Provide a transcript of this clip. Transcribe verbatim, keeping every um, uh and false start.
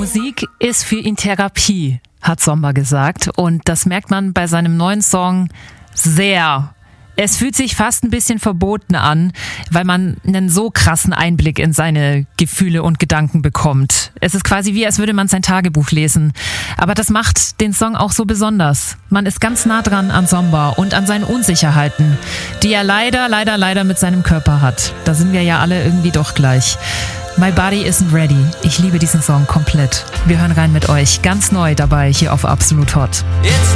Musik ist für ihn Therapie, hat Sommer gesagt. Und das merkt man bei seinem neuen Song sehr. Es fühlt sich fast ein bisschen verboten an, weil man einen so krassen Einblick in seine Gefühle und Gedanken bekommt. Es ist quasi wie, als würde man sein Tagebuch lesen. Aber das macht den Song auch so besonders. Man ist ganz nah dran an Sommer und an seinen Unsicherheiten, die er leider, leider, leider mit seinem Körper hat. Da sind wir ja alle irgendwie doch gleich. My Body Isn't Ready. Ich liebe diesen Song komplett. Wir hören rein mit euch. Ganz neu dabei hier auf Absolut Hot.